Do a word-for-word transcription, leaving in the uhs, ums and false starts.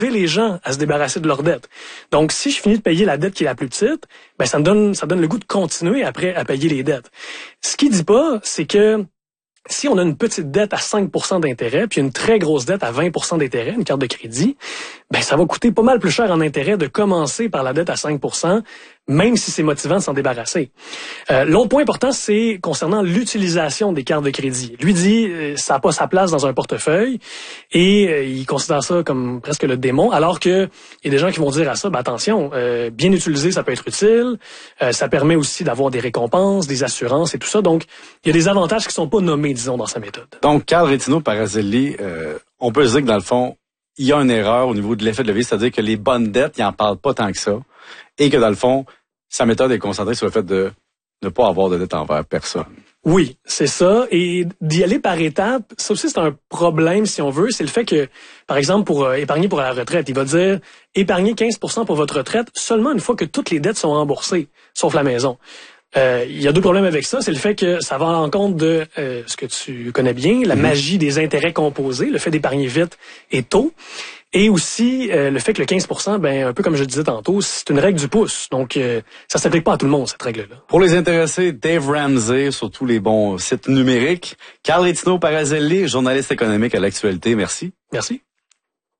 les gens à se débarrasser de leur dette. Donc, si je finis de payer la dette qui est la plus petite, ben ça me donne, ça donne le goût de continuer après à payer les dettes. Ce qu'il dit pas, c'est que si on a une petite dette à cinq pour cent d'intérêt, puis une très grosse dette à vingt pour cent d'intérêt, une carte de crédit, ben ça va coûter pas mal plus cher en intérêt de commencer par la dette à cinq pour cent, même si c'est motivant de s'en débarrasser. Euh, l'autre point important, c'est concernant l'utilisation des cartes de crédit. Lui dit, euh, ça n'a pas sa place dans un portefeuille, et euh, il considère ça comme presque le démon, alors que il y a des gens qui vont dire à ça, ben attention, euh, bien utilisé, ça peut être utile, euh, ça permet aussi d'avoir des récompenses, des assurances et tout ça, donc il y a des avantages qui sont pas nommés, disons, dans sa méthode. Donc, Carl Reitino-Parazelli, euh, on peut se dire que dans le fond, il y a une erreur au niveau de l'effet de levier, c'est-à-dire que les bonnes dettes, il n'en parle pas tant que ça, et que dans le fond, sa méthode est concentrée sur le fait de ne pas avoir de dette envers personne. Oui, c'est ça. Et d'y aller par étapes, ça aussi c'est un problème si on veut, c'est le fait que, par exemple, pour euh, épargner pour la retraite, il va dire épargnez quinze pour cent pour votre retraite seulement une fois que toutes les dettes sont remboursées, sauf la maison. Euh, il y a deux problèmes avec ça. C'est le fait que ça va en compte de euh, ce que tu connais bien, la mmh. magie des intérêts composés, le fait d'épargner vite et tôt. Et aussi euh, le fait que le quinze pour cent, ben un peu comme je disais tantôt, c'est une règle du pouce. Donc, euh, ça s'applique pas à tout le monde, cette règle-là. Pour les intéressés, Dave Ramsey sur tous les bons sites numériques. Carl Reitino-Parazelli, journaliste économique à l'Actualité. Merci. Merci.